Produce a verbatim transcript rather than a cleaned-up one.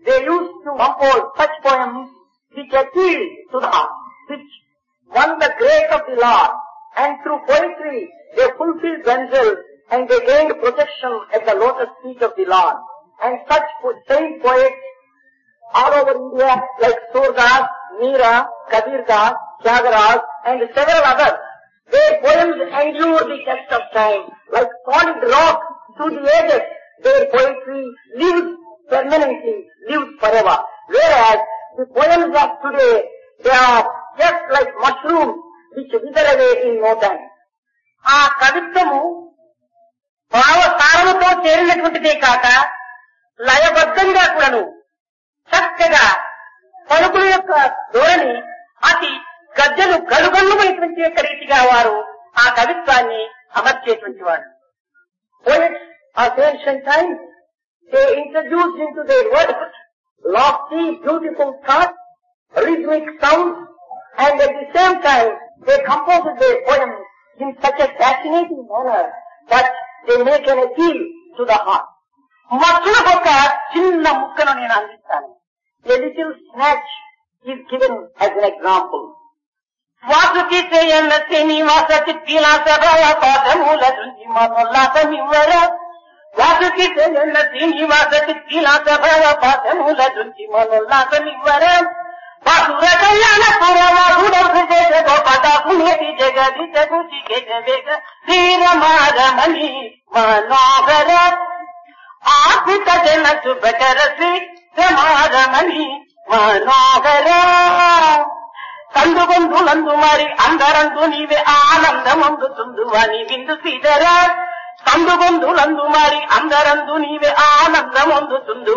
they used to compose such poems which appealed to the heart, which won the grace of the Lord, and through poetry they fulfilled themselves and they gained protection at the lotus feet of the Lord. And such saint poets all over India like Surdas, Meera, Kabir Das, Tyagaraja and several others, their poems endure the test of time. Like solid rock through the ages, their poetry lives permanently, lives forever. Whereas the poems of today, they are just like mushrooms which wither away in no time. ఆ కవిత్వము భావసారముతో చేరినటువంటిదే కాక లయబద్ధంగా కూడాను చక్కగా పలుకుల యొక్క ధోరణి అతి గజ్జలు గలుగల్లుమైనటువంటి యొక్క రీతిగా వారు ఆ కవిత్వాన్ని అమర్చేటువంటి వారు. Poets of ancient times, they introduced into their work lofty, beautiful thoughts, rhythmic sounds, and at the same time they composed their poems in such a fascinating manner that they make an appeal to the heart. మధ్యలో ఒక చిన్న ముక్కను నేను అందిస్తాను. A little snatch is given as an example. Vasuki చేయన్న Srinivasa చిత్తిలా సభయ పాదమూల దుంచి మనోల్లాసమివ్వర. Vasuki చేయన్న Srinivasa చిత్తిలా సభయ పాదమూల దుంచి మనోల్లాసమివ్వర. వాసుర కళ్యాణ పురవాసుడవు జగ గోపదాసునేటి జగది జగుచి గజవేగ శ్రీరమారమణి మనోహర. ఆకుత జన శుభకరసి రమారమణి మనోహర. కందుగొందులందు మరి అందరందు నీవే ఆనందమందుతుందు అని విందు శ్రీధర. కందుగొందులందు మరి అందరందు నీవే ఆనందమందుతుందు